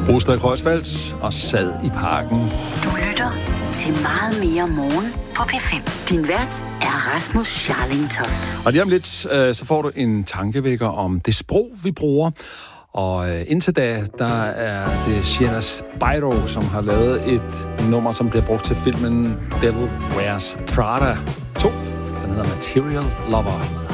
Rostad Kreuzfeldt og sad i parken. Du lytter til Meget mere morgen på P5. Din vært er Rasmus Scharling-Toft. Og lige om lidt, så får du en tankevækker om det sprog, vi bruger. Og indtil da, der er det Sienna Spyro, som har lavet et nummer, som bliver brugt til filmen Devil Wears Prada 2. Den hedder Material Lover.